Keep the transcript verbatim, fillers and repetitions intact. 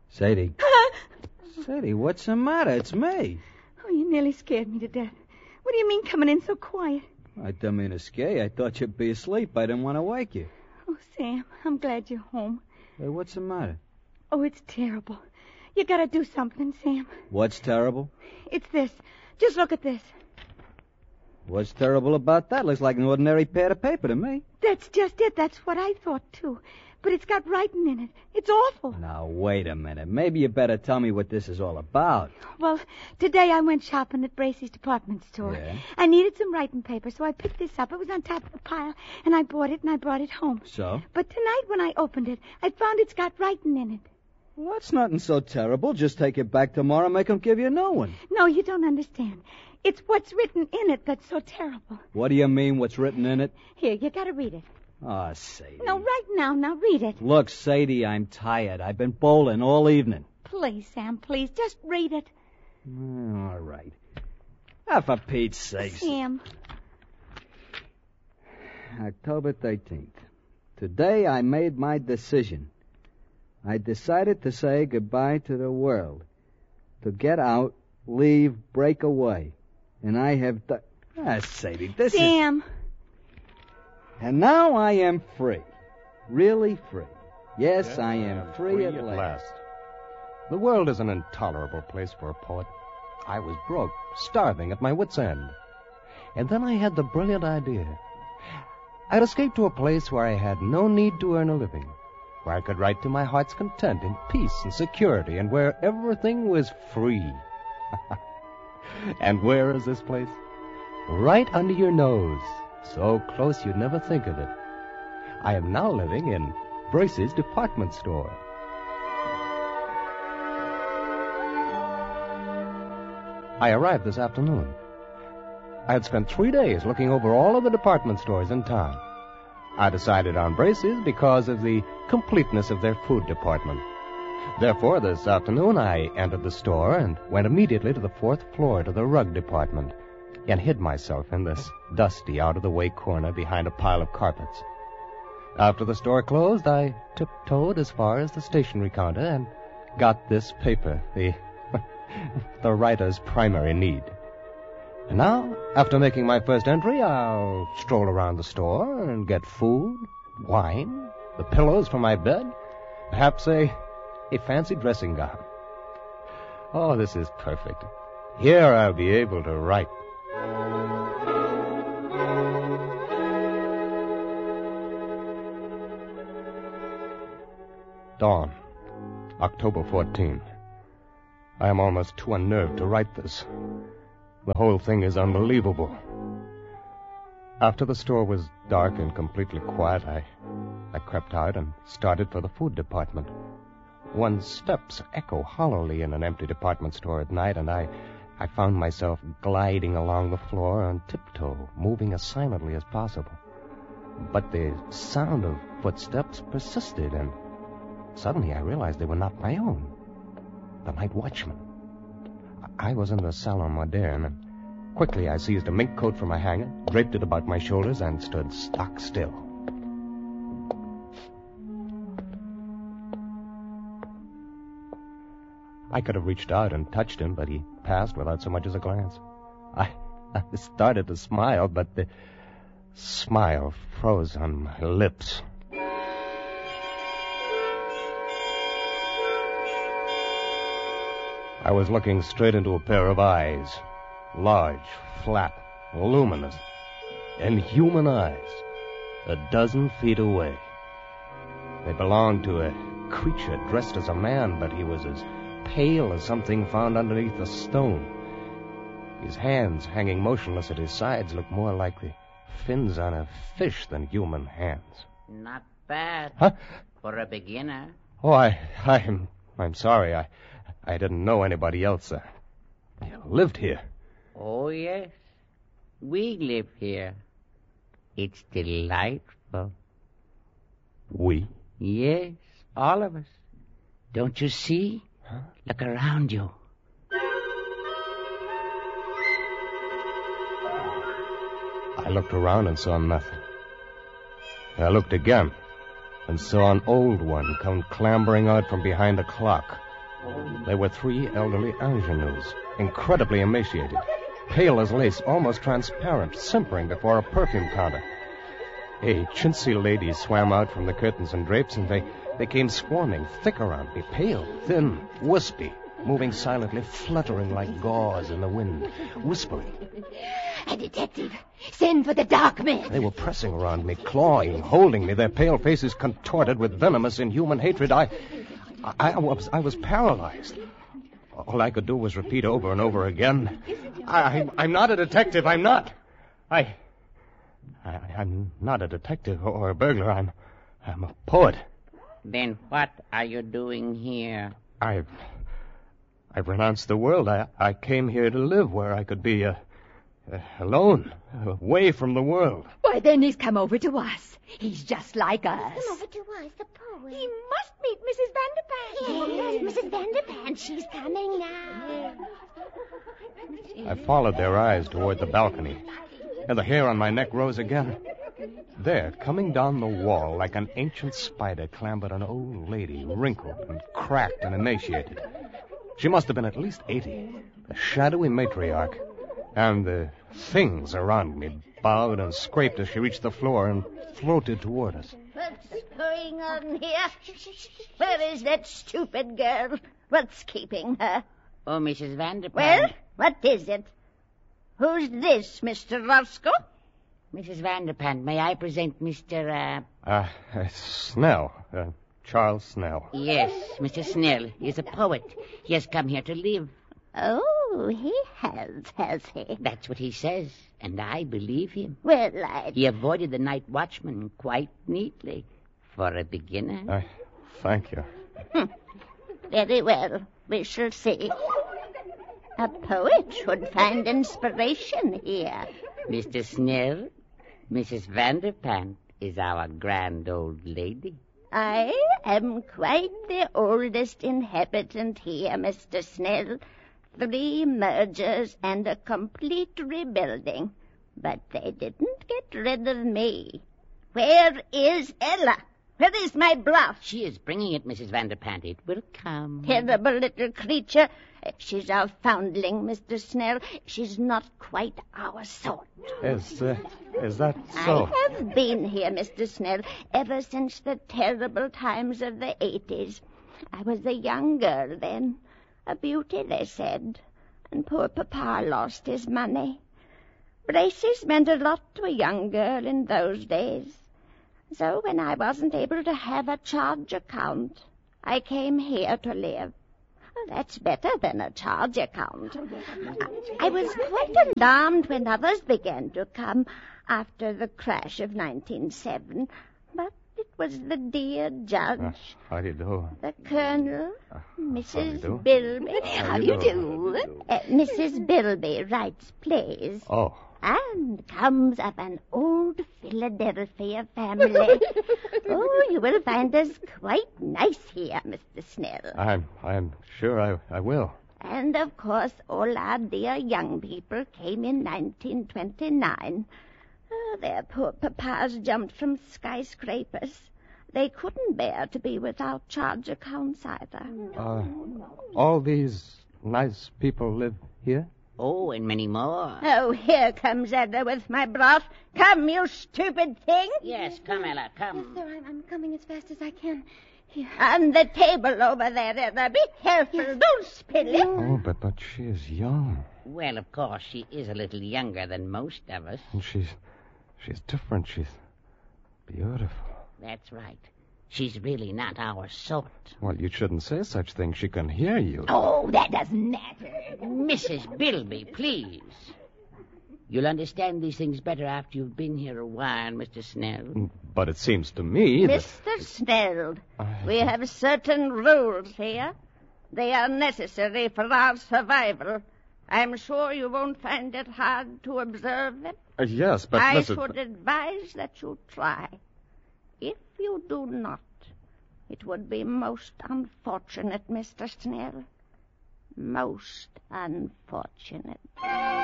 Sadie. Sadie, what's the matter? It's me. Oh, you nearly scared me to death. What do you mean coming in so quiet? I didn't mean to scare you. I thought you'd be asleep. I didn't want to wake you. Oh, Sam, I'm glad you're home. Hey, what's the matter? Oh, it's terrible. You gotta do something, Sam. What's terrible? It's this. Just look at this. What's terrible about that? Looks like an ordinary pad of paper to me. That's just it. That's what I thought, too. But it's got writing in it. It's awful. Now, wait a minute. Maybe you better tell me what this is all about. Well, today I went shopping at Bracey's department store. Yeah? I needed some writing paper, so I picked this up. It was on top of the pile, and I bought it, and I brought it home. So? But tonight when I opened it, I found it's got writing in it. Well, that's nothing so terrible. Just take it back tomorrow and make them give you a new one. No, you don't understand. It's what's written in it that's so terrible. What do you mean, what's written in it? Here, you gotta read it. Oh, Sadie. No, right now. Now read it. Look, Sadie, I'm tired. I've been bowling all evening. Please, Sam, please, just read it. All right. Ah, for Pete's sake. Sam. October thirteenth. Today I made my decision. I decided to say goodbye to the world. To get out, leave, break away. And I have done... Ah, Sadie, this Sam. is... Sam. And now I am free. Really free. Yes, Yes, I am free, free at, at last. last. The world is an intolerable place for a poet. I was broke, starving at my wits' end. And then I had the brilliant idea. I'd escape to a place where I had no need to earn a living, where I could write to my heart's content in peace and security, and where everything was free. And where is this place? Right under your nose, so close you'd never think of it. I am now living in Bracey's department store. I arrived this afternoon. I had spent three days looking over all of the department stores in town. I decided on Bracey's because of the completeness of their food department. Therefore, this afternoon I entered the store and went immediately to the fourth floor to the rug department and hid myself in this dusty, out-of-the-way corner behind a pile of carpets. After the store closed, I tiptoed as far as the stationery counter and got this paper, the the writer's primary need. And now, after making my first entry, I'll stroll around the store and get food, wine, the pillows for my bed, perhaps a, a fancy dressing gown. Oh, this is perfect. Here I'll be able to write. Dawn, October fourteenth. I am almost too unnerved to write this. The whole thing is unbelievable. After the store was dark and completely quiet, I, I crept out and started for the food department. One's steps echo hollowly in an empty department store at night, and I, I found myself gliding along the floor on tiptoe, moving as silently as possible. But the sound of footsteps persisted, and suddenly I realized they were not my own. The night watchman. I was in the Salon Moderne, and quickly I seized a mink coat from a hanger, draped it about my shoulders, and stood stock still. I could have reached out and touched him, but he passed without so much as a glance. I, I started to smile, but the smile froze on my lips. I was looking straight into a pair of eyes, large, flat, luminous, and human eyes, a dozen feet away. They belonged to a creature dressed as a man, but he was as pale as something found underneath a stone. His hands, hanging motionless at his sides, looked more like the fins on a fish than human hands. Not bad. Huh? For a beginner. Oh, I, I'm, I'm sorry. I, I didn't know anybody else uh, lived here. Oh, yes. We live here. It's delightful. We? Yes, all of us. Don't you see? Huh? Look around you. I looked around and saw nothing. I looked again and saw an old one come clambering out from behind a clock, They were three elderly ingenues, incredibly emaciated, pale as lace, almost transparent, simpering before a perfume counter. A chintzy lady swam out from the curtains and drapes, and they, they came swarming thick around me, pale, thin, wispy, moving silently, fluttering like gauze in the wind, whispering. A detective! Send for the dark man! They were pressing around me, clawing, holding me, their pale faces contorted with venomous, inhuman hatred. I, I, I was, I was paralyzed. All I could do was repeat over and over again, I, I'm not a detective, I'm not. I, I, I'm not a detective or a burglar, I'm, I'm a poet. Then what are you doing here? I've, I've renounced the world. I, I came here to live where I could be, uh, uh, alone, away from the world. Why, then he's come over to us. He's just like us. Come over to us, the poet. He must meet Missus Vanderpant. Yes, Missus Vanderpant. She's coming now. I followed their eyes toward the balcony, and the hair on my neck rose again. There, coming down the wall like an ancient spider, clambered an old lady, wrinkled and cracked and emaciated. She must have been at least eighty, a shadowy matriarch, and the things around me bowed and scraped as she reached the floor and floated toward us. What's going on here? Where is that stupid girl? What's keeping her? Oh, Missus Vanderpump. Well, what is it? Who's this, Mister Roscoe? Missus Vanderpump, may I present Mister Uh... Uh, uh Snell, uh, Charles Snell. Yes, Mister Snell. He's a poet. He has come here to live. Oh, he has, has he? That's what he says, and I believe him. Well, I... He avoided the night watchman quite neatly, for a beginner. I thank you. Hmm. Very well. We shall see. A poet should find inspiration here. Mister Snell, Missus Vanderpump is our grand old lady. I am quite the oldest inhabitant here, Mister Snell. Three mergers and a complete rebuilding. But they didn't get rid of me. Where is Ella? Where is my bluff? She is bringing it, Missus Vanderpump. It will come. Terrible little creature. She's our foundling, Mister Snell. She's not quite our sort. Is, uh, is that so? I have been here, Mister Snell, ever since the terrible times of the eighties. I was a young girl then. A beauty, they said. And poor Papa lost his money. Braces meant a lot to a young girl in those days. So when I wasn't able to have a charge account, I came here to live. Well, that's better than a charge account. I, I was quite alarmed when others began to come after the crash of nineteen oh seven. But it was the dear judge, Uh, how do you do? the colonel, Uh, Missus do? Bilby. How do you do? Uh, Missus Bilby writes plays. Oh, And comes of an old Philadelphia family. Oh, you will find us quite nice here, Mister Snell. I'm, I'm sure I, I will. And, of course, all our dear young people came in nineteen twenty-nine. Oh, their poor papas jumped from skyscrapers. They couldn't bear to be without charge accounts either. Uh, all these nice people live here? Oh, and many more. Oh, here comes Ella with my broth. Come, you stupid thing. Yes, come, Ella, come. Yes, sir, I'm, I'm coming as fast as I can. Here. On the table over there, Ella. Be careful. Don't spill it. Oh, but, but she is young. Well, of course, she is a little younger than most of us. And she's, she's different. She's beautiful. That's right. She's really not our sort. Well, you shouldn't say such things. She can hear you. Oh, that doesn't matter. Missus Bilby, please. You'll understand these things better after you've been here a while, Mister Snell. But it seems to me that... Mister Snell, I- we have certain rules here. They are necessary for our survival. I'm sure you won't find it hard to observe them. Uh, yes, but I listen... should advise that you try. If you do not, it would be most unfortunate, Mister Snell. Most unfortunate.